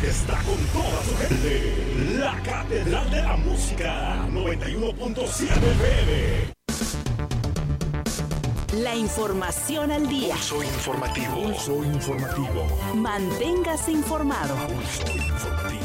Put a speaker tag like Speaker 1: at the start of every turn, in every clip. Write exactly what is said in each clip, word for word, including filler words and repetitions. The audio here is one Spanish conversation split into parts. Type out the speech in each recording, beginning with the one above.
Speaker 1: está con toda su gente. La Catedral de la Música, noventa y uno punto siete F M.
Speaker 2: La información al día.
Speaker 1: Pulso informativo. Pulso informativo.
Speaker 2: Manténgase informado.
Speaker 1: Pulso informativo.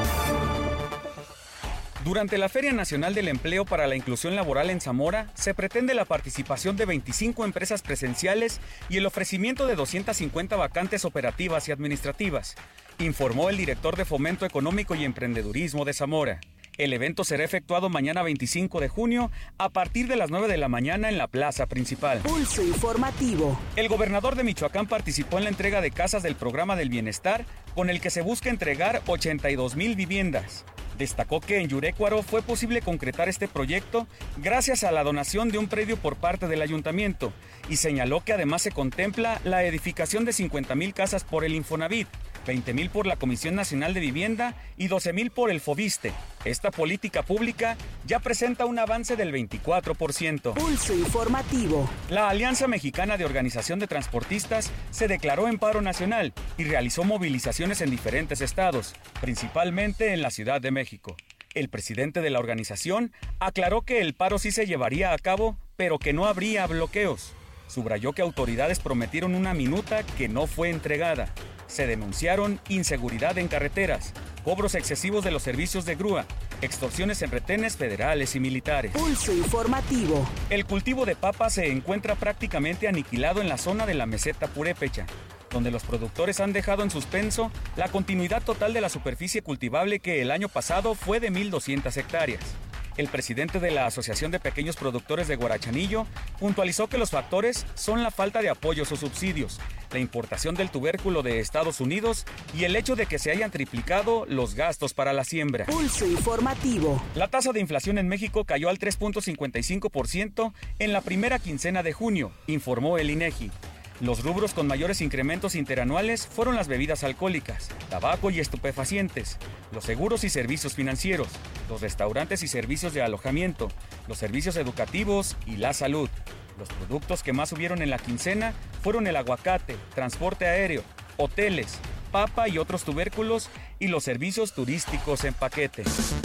Speaker 3: Durante la Feria Nacional del Empleo para la Inclusión Laboral en Zamora, se pretende la participación de veinticinco empresas presenciales y el ofrecimiento de doscientas cincuenta vacantes operativas y administrativas, informó el director de Fomento Económico y Emprendedurismo de Zamora. El evento será efectuado mañana veinticinco de junio a partir de las nueve de la mañana en la plaza principal.
Speaker 2: Pulso informativo.
Speaker 3: El gobernador de Michoacán participó en la entrega de casas del Programa del Bienestar, con el que se busca entregar ochenta y dos mil viviendas. Destacó que en Yurécuaro fue posible concretar este proyecto gracias a la donación de un predio por parte del ayuntamiento y señaló que además se contempla la edificación de cincuenta mil casas por el Infonavit, veinte mil por la Comisión Nacional de Vivienda y doce mil por el Fobiste. Esta política pública ya presenta un avance del veinticuatro por ciento.
Speaker 2: Pulso informativo.
Speaker 3: La Alianza Mexicana de Organización de Transportistas se declaró en paro nacional y realizó movilizaciones en diferentes estados, principalmente en la Ciudad de México. El presidente de la organización aclaró que el paro sí se llevaría a cabo, pero que no habría bloqueos. Subrayó que autoridades prometieron una minuta que no fue entregada. Se denunciaron inseguridad en carreteras, cobros excesivos de los servicios de grúa, extorsiones en retenes federales y militares.
Speaker 2: Pulso informativo.
Speaker 3: El cultivo de papa se encuentra prácticamente aniquilado en la zona de la meseta purépecha, donde los productores han dejado en suspenso la continuidad total de la superficie cultivable que el año pasado fue de mil doscientas hectáreas. El presidente de la Asociación de Pequeños Productores de Guarachanillo puntualizó que los factores son la falta de apoyos o subsidios, la importación del tubérculo de Estados Unidos y el hecho de que se hayan triplicado los gastos para la siembra.
Speaker 2: Pulso informativo.
Speaker 3: La tasa de inflación en México cayó al tres punto cincuenta y cinco por ciento en la primera quincena de junio, informó el INEGI. Los rubros con mayores incrementos interanuales fueron las bebidas alcohólicas, tabaco y estupefacientes, los seguros y servicios financieros, los restaurantes y servicios de alojamiento, los servicios educativos y la salud. Los productos que más subieron en la quincena fueron el aguacate, transporte aéreo, hoteles, papa y otros tubérculos y los servicios turísticos en paquete.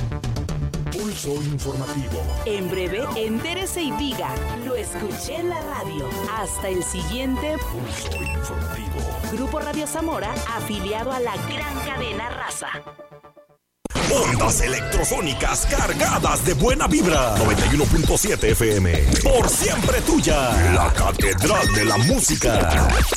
Speaker 1: Pulso informativo.
Speaker 2: En breve, entérese y diga, lo escuché en la radio. Hasta el siguiente
Speaker 1: Pulso informativo.
Speaker 2: Grupo Radio Zamora, afiliado a la gran cadena Raza.
Speaker 1: Ondas electrosónicas cargadas de buena vibra. noventa y uno punto siete F M. Por siempre tuya. La Catedral de la Música.